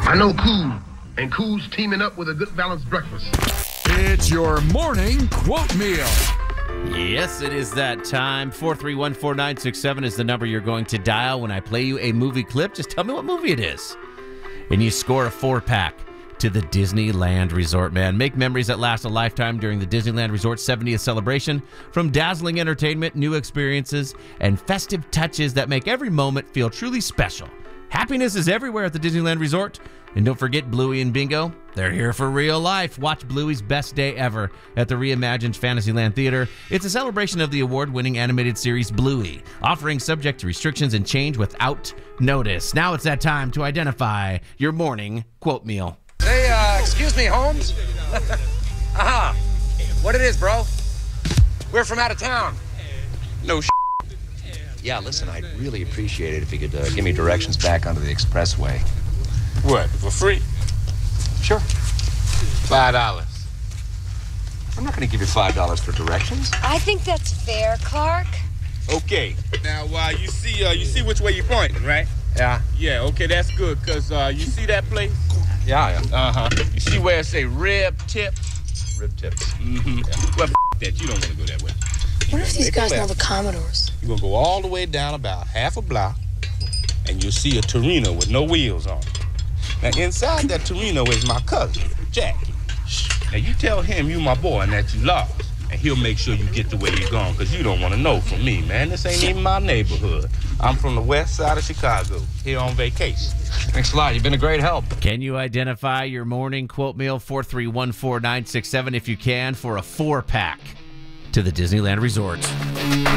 I know Cool, and Cool's teaming up with a good balanced breakfast. It's your morning quote meal. Yes, it is that time. 431-4967 is the number you're going to dial when I play you a movie clip. Just tell me what movie it is. And you score a 4-pack to the Disneyland Resort, man. Make memories that last a lifetime during the Disneyland Resort 70th celebration. From dazzling entertainment, new experiences, and festive touches that make every moment feel truly special. Happiness is everywhere at the Disneyland Resort. And don't forget Bluey and Bingo. They're here for real life. Watch Bluey's Best Day Ever at the reimagined Fantasyland Theater. It's a celebration of the award-winning animated series Bluey, offering subject to restrictions and change without notice. Now it's that time to identify your morning quote meal. Hey, excuse me, Holmes? Aha. What it is, bro? We're from out of town. No shit. Yeah, listen, I'd really appreciate it if you could give me directions back onto the expressway. What, for free? Sure. $5. I'm not going to give you $5 for directions. I think that's fair, Clark. Okay. Now, you see which way you're pointing, right? Yeah. Yeah, okay, that's good, because you see that place? Yeah. Uh-huh. You see where it say rib tip? Rib tips. Mm-hmm. Yeah. Well, that. You don't want to go that way. What if these guys know the Commodores? You're going to go all the way down about half a block, and you'll see a Torino with no wheels on it. Now, inside that Torino is my cousin, Jackie. Now, you tell him you my boy and that you lost, and he'll make sure you get the way you're going, because you don't want to know from me, man. This ain't even my neighborhood. I'm from the west side of Chicago, here on vacation. Thanks a lot. You've been a great help. Can you identify your morning quote meal? 431-4967 if you can for a 4-pack to the Disneyland Resort.